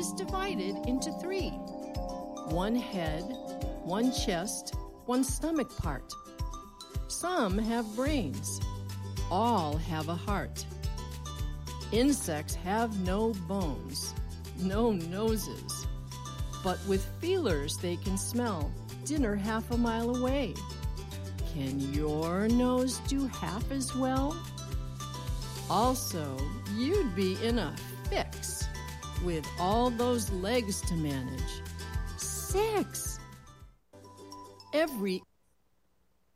is divided into three: one head, one chest, one stomach part. Some have brains. All have a heart. Insects have no bones, no noses. But with feelers they can smell dinner half a mile away. Can your nose do half as well? Also, you'd be in a fix with all those legs to manage. 6! Every